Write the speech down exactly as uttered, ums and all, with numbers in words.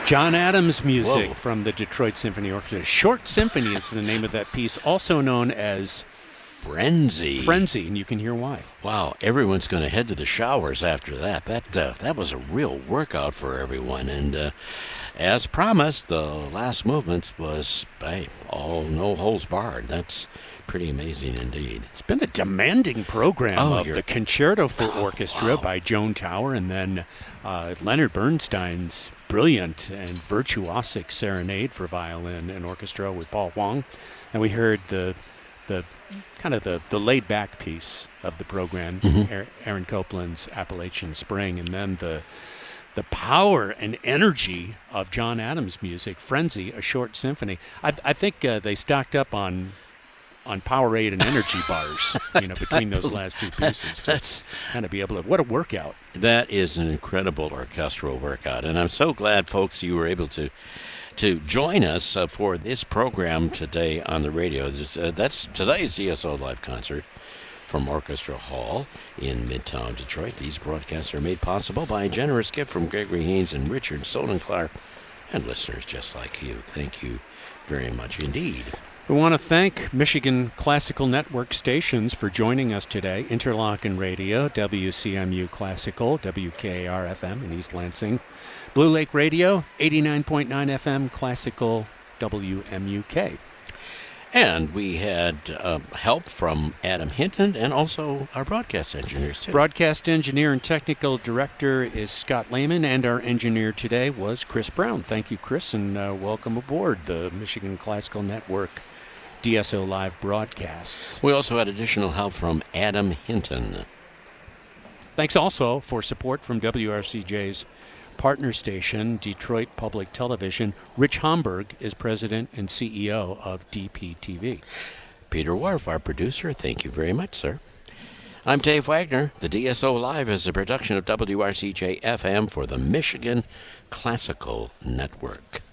John Adams music Whoa. from the Detroit Symphony Orchestra. Short Symphony is the name of that piece, also known as Frenzy. Frenzy, and you can hear why. Wow, everyone's going to head to the showers after that. That uh, that was a real workout for everyone. And uh, as promised, the last movement was, hey, all no holes barred. That's pretty amazing indeed. It's been a demanding program Oh, of you're- the Concerto for Oh, Orchestra wow. by Joan Tower, and then uh, Leonard Bernstein's brilliant and virtuosic serenade for violin and orchestra with Paul Wong. And we heard the the kind of the, the laid-back piece of the program, Mhm. Aaron Aaron Copland's Appalachian Spring, and then the the power and energy of John Adams' music, Frenzy, a short symphony. I, I think uh, they stocked up on on Powerade and energy bars, you know, between those last two pieces to That's kind of be able to. What a workout! that is an incredible orchestral workout, and I'm so glad, folks, you were able to to join us uh, for this program today on the radio. This, uh, that's today's D S O Live concert from Orchestra Hall in Midtown Detroit. These broadcasts are made possible by a generous gift from Gregory Haynes and Richard Solenclar, and listeners just like you. Thank you very much indeed. We want to thank Michigan Classical Network stations for joining us today. Interlochen Radio, W C M U Classical, W K A R F M in East Lansing. Blue Lake Radio, eighty-nine point nine F M Classical, W M U K. And we had uh, help from Adam Hinton and also our broadcast engineers, too. Broadcast engineer and technical director is Scott Lehman, and our engineer today was Chris Brown. Thank you, Chris, and uh, welcome aboard the Michigan Classical Network D S O Live broadcasts. We also had additional help from Adam Hinton. Thanks also for support from W R C J's partner station, Detroit Public Television. Rich Homburg is president and C E O of D P T V. Peter Wharf, our producer, thank you very much, sir. I'm Dave Wagner. The D S O Live is a production of W R C J F M for the Michigan Classical Network.